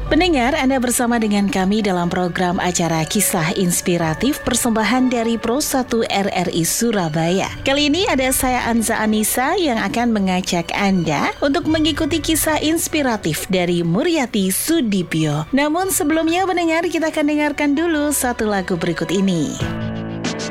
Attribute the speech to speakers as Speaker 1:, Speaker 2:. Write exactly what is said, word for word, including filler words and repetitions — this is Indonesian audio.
Speaker 1: Pendengar, Anda bersama dengan kami dalam program acara Kisah Inspiratif persembahan dari Pro satu R R I Surabaya. Kali ini ada saya Anza Anissa yang akan mengajak Anda untuk mengikuti kisah inspiratif dari Muryati Sudibyo. Namun sebelumnya pendengar, kita akan dengarkan dulu satu lagu berikut ini.